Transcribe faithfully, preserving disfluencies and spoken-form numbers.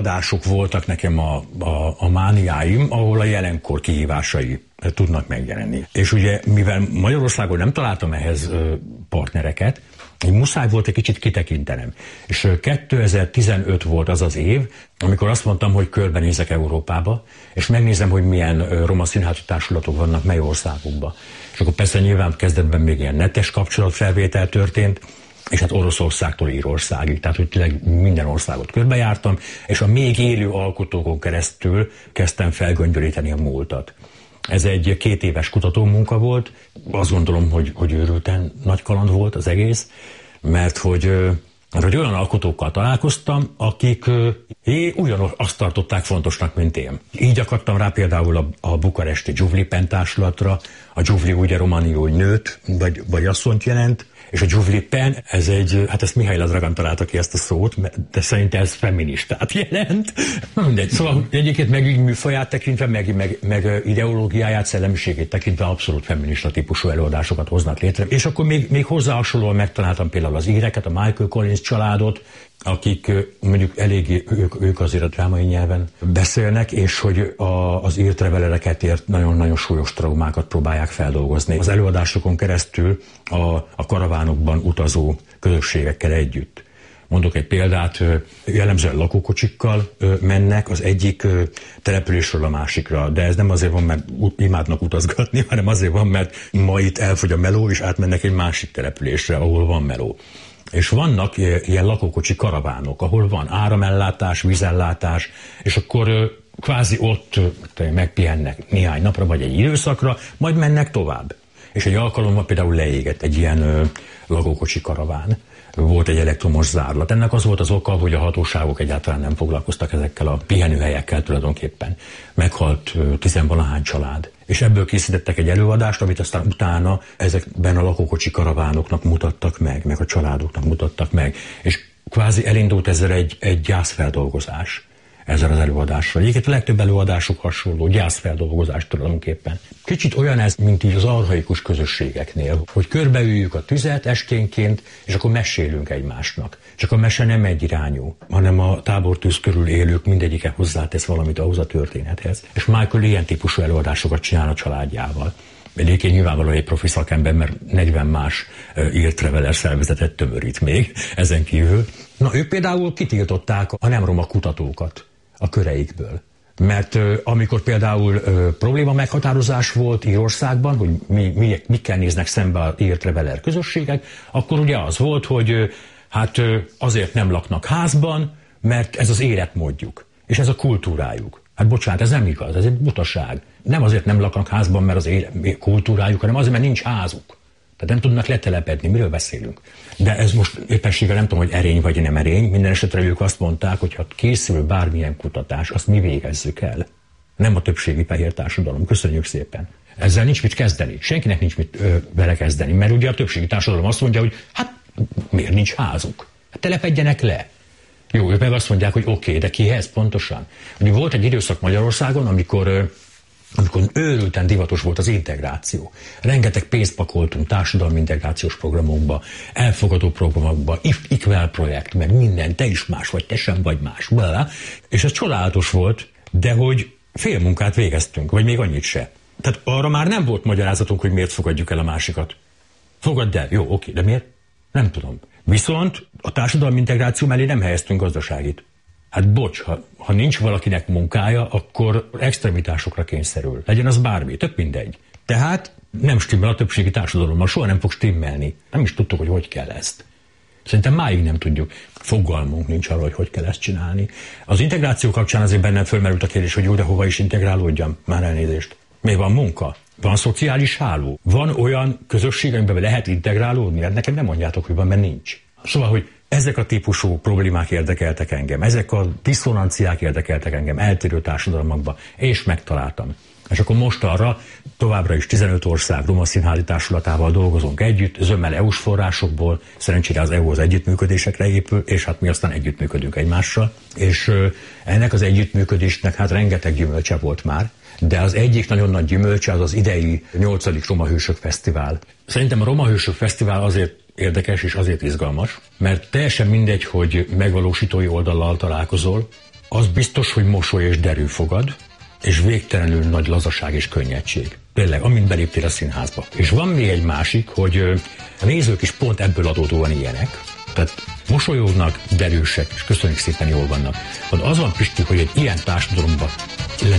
Adások voltak nekem a, a, a mániáim, ahol a jelenkor kihívásai tudnak megjelenni. És ugye, mivel Magyarországon nem találtam ehhez ö, partnereket, így muszáj volt egy kicsit kitekintenem. És kétezer-tizenöt volt az az év, amikor azt mondtam, hogy körbenézek Európába, és megnézem, hogy milyen roma színházi társulatok vannak mely országokban. És akkor persze nyilván kezdetben még ilyen netes kapcsolatfelvétel történt, és hát Oroszországtól Írországig, tehát hogy tényleg minden országot körbejártam, és a még élő alkotókon keresztül kezdtem felgöngyölíteni a múltat. Ez egy két éves kutatómunka volt, azt gondolom, hogy, hogy őrülten nagy kaland volt az egész, mert hogy, hogy olyan alkotókkal találkoztam, akik é, ugyanazt tartották fontosnak, mint én. Így akadtam rá például a, a bukaresti Giuvli Pen társulatra, a Giuvli ugye romániul nőt, vagy, vagy asszonyt jelent, és a Giuvli Pen, ez egy, hát ezt Mihaela Dragan találta ki ezt a szót, de szerintem ez feministát jelent. Mindegy. Szóval egyébként meg így műfaját tekintve, meg, meg, meg ideológiáját, szellemiségét tekintve abszolút feminista típusú előadásokat hoznak létre. És akkor még, még hozzá hasonlóan megtaláltam például az íreket, a Michael Collins családot, akik mondjuk eléggé, ők, ők azért a drámai nyelven beszélnek, és hogy a, az írt leveleket ért nagyon-nagyon súlyos traumákat próbálják feldolgozni. Az előadásokon keresztül a, a karavánokban utazó közösségekkel együtt. Mondok egy példát, jellemzően lakókocsikkal mennek az egyik településről a másikra, de ez nem azért van, mert imádnak utazgatni, hanem azért van, mert ma itt elfogy a meló, és átmennek egy másik településre, ahol van meló. És vannak ilyen lakókocsi karavánok, ahol van áramellátás, vízellátás, és akkor kvázi ott megpihennek néhány napra, vagy egy időszakra, majd mennek tovább. És egy alkalommal például leégett egy ilyen lakókocsi karaván. Volt egy elektromos zárlat. Ennek az volt az oka, hogy a hatóságok egyáltalán nem foglalkoztak ezekkel a pihenőhelyekkel tulajdonképpen. Meghalt tizenvalahány család. És ebből készítettek egy előadást, amit aztán utána ezekben a lakókocsi karavánoknak mutattak meg, meg a családoknak mutattak meg. És kvázi elindult ezzel egy, egy gyászfeldolgozás ezzel az előadással. Egyébként a legtöbb előadások hasonló, gyászfeldolgozás tulajdonképpen. Kicsit olyan ez, mint így az archaikus közösségeknél, hogy körbeüljük a tüzet esténként, és akkor mesélünk egymásnak. Csak a mese nem egyirányú, hanem a tábortűz körül élők mindegyike hozzátesz valamit ahhoz a történethez. És Michael ilyen típusú előadásokat csinál a családjával. Egyébként nyilvánvalóan egy profi szakember, mert negyven más írt leveler szervezetet tömörít még ezen kívül. Na, ők például kitiltották a nem roma kutatókat a köreikből. Mert uh, amikor például uh, probléma meghatározás volt Írországban, hogy mi, mi, mikkel néznek szembe az írt leveler közösségek, akkor ugye az volt, hogy uh, hát uh, azért nem laknak házban, mert ez az életmódjuk, és ez a kultúrájuk. Hát bocsánat, ez nem igaz, ez egy butaság. Nem azért nem laknak házban, mert az élet, kultúrájuk, hanem azért, mert nincs házuk. Tehát nem tudnak letelepedni, miről beszélünk. De ez most éppenséggel nem tudom, hogy erény vagy nem erény. Minden esetre ők azt mondták, hogy ha készül bármilyen kutatás, azt mi végezzük el. Nem a többségi fehér társadalom. Köszönjük szépen. Ezzel nincs mit kezdeni. Senkinek nincs mit ö, vele kezdeni, mert ugye a többségi társadalom azt mondja, hogy hát miért nincs házuk? Hát telepedjenek le. Jó, ők meg azt mondják, hogy oké, okay, de kihez pontosan? Ugye volt egy időszak Magyarországon, amikor... Ö, amikor őrülten divatos volt az integráció. Rengeteg pénzt pakoltunk társadalmi integrációs programokba, elfogadó programokba, ikvel projekt, meg minden, te is más vagy, te sem vagy más. Bla. És ez csodálatos volt, de hogy fél munkát végeztünk, vagy még annyit se. Tehát arra már nem volt magyarázatunk, hogy miért fogadjuk el a másikat. Fogadd el, jó, oké, de miért? Nem tudom. Viszont a társadalmi integráció mellé nem helyeztünk gazdaságit. Hát bocs, ha, ha nincs valakinek munkája, akkor extremitásokra kényszerül. Legyen az bármi, tök mindegy. Tehát nem stimmel a többségi társadalommal, soha nem fog stimmelni. Nem is tudtuk, hogy hogy kell ezt. Szerintem máig nem tudjuk. Fogalmunk nincs arra, hogy hogy kell ezt csinálni. Az integráció kapcsán azért bennem fölmerült a kérdés, hogy jó, de hova is integrálódjam? Már elnézést. Még van munka? Van szociális háló? Van olyan közösség, amiben lehet integrálódni? Hát nekem nem mondjátok, hogy van, mert nincs. Szóval, hogy ezek a típusú problémák érdekeltek engem, ezek a diszonanciák érdekeltek engem eltérő társadalmakban, és megtaláltam. És akkor most arra továbbra is tizenöt ország roma színházi társulatával dolgozunk együtt, zömmel é u-s forrásokból, szerencsére az é u az együttműködésekre épül, és hát mi aztán együttműködünk egymással. És ennek az együttműködésnek hát rengeteg gyümölcse volt már, de az egyik nagyon nagy gyümölcse az az idei nyolcadik Roma Hősök Fesztivál. Szerintem a Roma Hősök Fesztivál azért érdekes és azért izgalmas, mert teljesen mindegy, hogy megvalósítói oldallal találkozol, az biztos, hogy mosoly és derű fogad, és végtelenül nagy lazaság és könnyedség. Tényleg, amint beléptél a színházba. És van még egy másik, hogy a nézők is pont ebből adódóan ilyenek. Tehát mosolyognak, derűsek, és köszönjük szépen, jól vannak. Az van, Pisti, hogy egy ilyen társadalomban